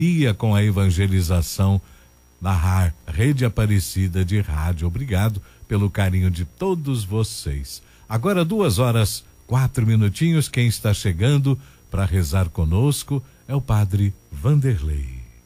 ia com a evangelização na Rede Aparecida de Rádio. Obrigado pelo carinho de todos vocês. Agora 2h04. Quem está chegando para rezar conosco é o Padre Vanderlei.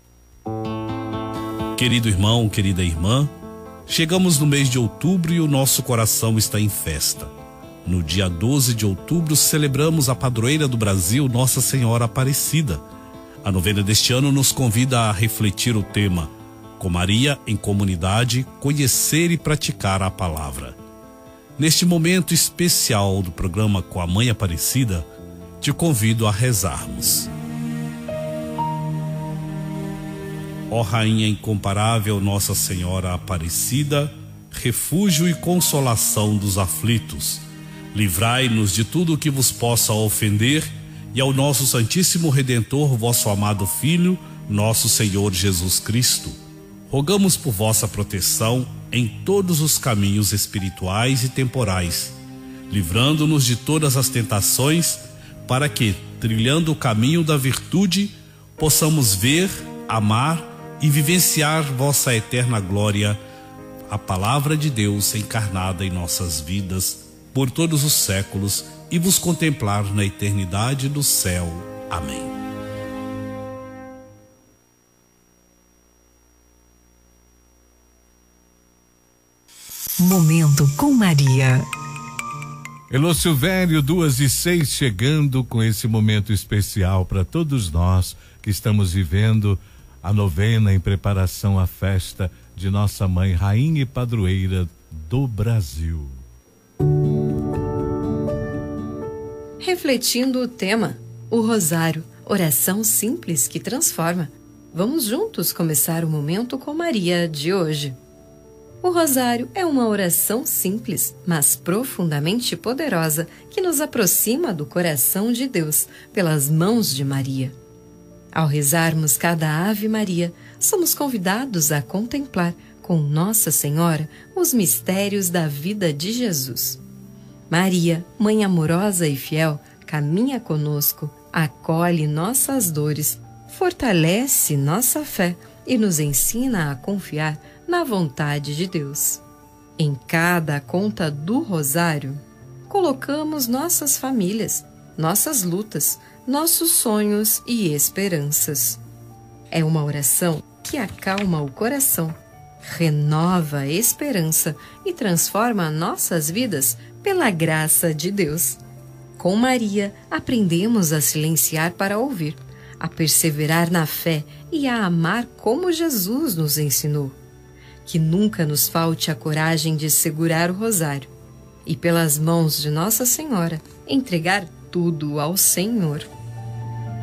Querido irmão, querida irmã, chegamos no mês de outubro e o nosso coração está em festa. No dia 12 de outubro celebramos a padroeira do Brasil, Nossa Senhora Aparecida. A novena deste ano nos convida a refletir o tema: com Maria em comunidade, conhecer e praticar a palavra. Neste momento especial do programa Com a Mãe Aparecida, te convido a rezarmos. Ó Rainha incomparável, Nossa Senhora Aparecida, refúgio e consolação dos aflitos, livrai-nos de tudo o que vos possa ofender, e ao nosso Santíssimo Redentor, vosso amado Filho, nosso Senhor Jesus Cristo, rogamos por vossa proteção em todos os caminhos espirituais e temporais, livrando-nos de todas as tentações, para que, trilhando o caminho da virtude, possamos ver, amar e vivenciar vossa eterna glória, a palavra de Deus encarnada em nossas vidas por todos os séculos, e vos contemplar na eternidade do céu. Amém. Momento com Maria. Elô Silvério, 2h06, chegando com esse momento especial para todos nós que estamos vivendo a novena em preparação à festa de nossa mãe, Rainha e Padroeira do Brasil. Refletindo o tema, o Rosário, oração simples que transforma. Vamos juntos começar o Momento com Maria de hoje. O Rosário é uma oração simples, mas profundamente poderosa, que nos aproxima do coração de Deus pelas mãos de Maria. Ao rezarmos cada Ave Maria, somos convidados a contemplar com Nossa Senhora os mistérios da vida de Jesus. Maria, Mãe amorosa e fiel, caminha conosco, acolhe nossas dores, fortalece nossa fé e nos ensina a confiar na vontade de Deus. Em cada conta do Rosário, colocamos nossas famílias, nossas lutas, nossos sonhos e esperanças. É uma oração que acalma o coração, renova a esperança e transforma nossas vidas pela graça de Deus. Com Maria, aprendemos a silenciar para ouvir, a perseverar na fé e a amar como Jesus nos ensinou. Que nunca nos falte a coragem de segurar o rosário e, pelas mãos de Nossa Senhora, entregar tudo ao Senhor.